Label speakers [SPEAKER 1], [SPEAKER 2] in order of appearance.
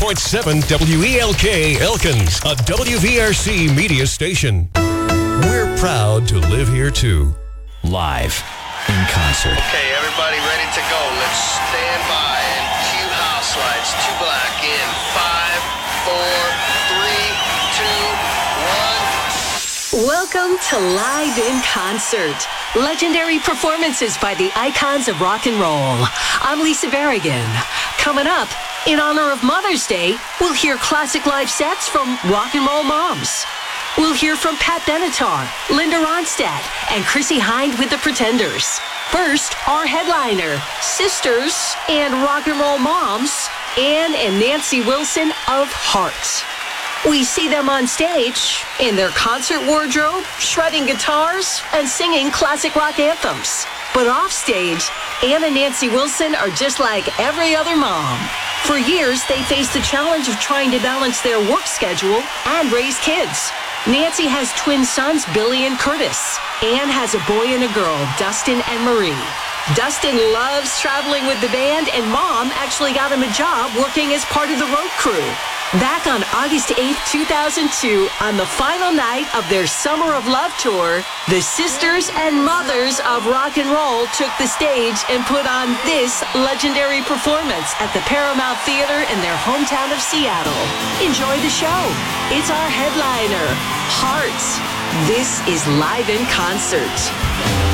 [SPEAKER 1] 101.7 WELK Elkins, a WVRC media station. We're proud to live here too.
[SPEAKER 2] Live in concert.
[SPEAKER 3] Okay, everybody ready to go. Let's stand by and cue house lights. 2 black in 5, 4, 3, 2, 1.
[SPEAKER 4] Welcome to Live in Concert. Legendary performances by the icons of rock and roll. I'm Lisa Berrigan. Coming up, in honor of Mother's Day, we'll hear classic live sets from rock and roll moms. We'll hear from Pat Benatar, Linda Ronstadt, and Chrissie Hynde with the Pretenders. First, our headliner, sisters and rock and roll moms, Ann and Nancy Wilson of Heart. We see them on stage in their concert wardrobe, shredding guitars and singing classic rock anthems. But off stage, Ann and Nancy Wilson are just like every other mom. For years, they faced the challenge of trying to balance their work schedule and raise kids. Nancy has twin sons, Billy and Curtis. Ann has a boy and a girl, Dustin and Marie. Dustin loves traveling with the band, and Mom actually got him a job working as part of the road crew. Back on August 8th, 2002, on the final night of their Summer of Love tour, the sisters and mothers of rock and roll took the stage and put on this legendary performance at the Paramount Theater in their hometown of Seattle. Enjoy the show. It's our headliner, Heart. This is Live in Concert.